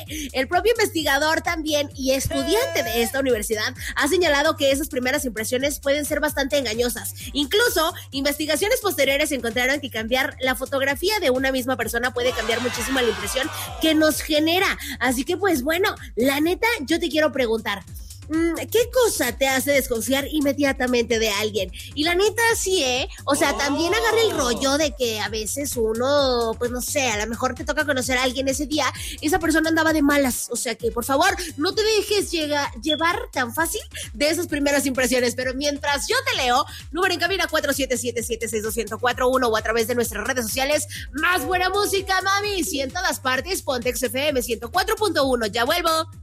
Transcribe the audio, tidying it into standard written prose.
El propio investigador también y estudiante de esta universidad ha señalado que esas primeras impresiones pueden ser bastante engañosas. Incluso, investigaciones posteriores encontraron que cambiar la fotografía de una misma persona puede cambiar muchísimo la impresión que nos genera. Así que, pues bueno, la neta, yo te quiero preguntar, ¿qué cosa te hace desconfiar inmediatamente de alguien? Y la neta, sí, o sea, también agarra el rollo de que a veces uno, pues no sé, a lo mejor te toca conocer a alguien ese día, esa persona andaba de malas, o sea que, por favor, no te dejes llevar tan fácil de esas primeras impresiones, pero mientras yo te leo, número en cabina 477-762-1041 o a través de nuestras redes sociales, más buena música, mami, y en todas partes, Pontex FM 104.1, ya vuelvo.